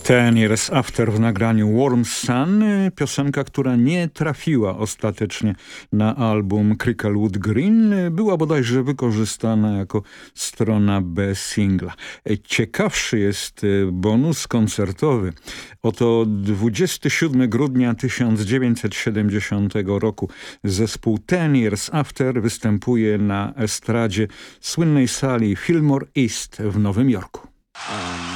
Ten Years After w nagraniu Warm Sun, piosenka, która nie trafiła ostatecznie na album Cricklewood Green, była bodajże wykorzystana jako strona B singla. Ciekawszy jest bonus koncertowy. Oto 27 grudnia 1970 roku zespół Ten Years After występuje na estradzie słynnej sali Fillmore East w Nowym Jorku.